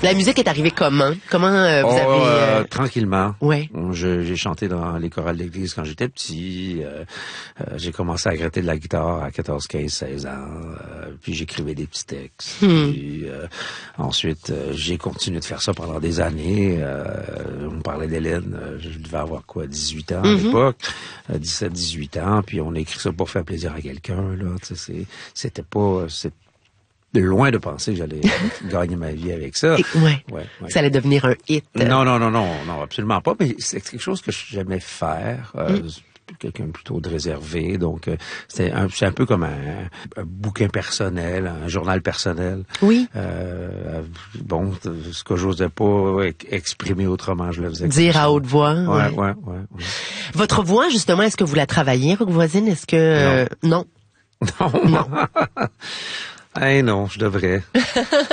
La musique est arrivée comment? Comment vous avez... Tranquillement. Ouais. J'ai chanté dans les chorales d'église quand j'étais petit. J'ai commencé à gratter de la guitare à 14, 15, 16 ans. Puis j'écrivais des petits textes. Puis ensuite, j'ai continué de faire ça pendant des années. On parlait d'Hélène. Je devais avoir 18 ans à l'époque. 17, 18 ans. Puis on a écrit ça pour faire plaisir à quelqu'un, là. C'était pas... loin de penser que j'allais gagner ma vie avec ça. Ouais. Ça allait devenir un hit. Non, absolument pas. Mais c'est quelque chose que j'aimais faire. Quelqu'un plutôt de réservé. Donc, c'est un peu comme un bouquin personnel, un journal personnel. Oui. Ce que j'osais pas exprimer autrement, je le faisais. Dire à haute voix. Ouais. Votre voix, justement, est-ce que vous la travaillez, Rock Voisine? Est-ce que... Non. Non. Non, je devrais.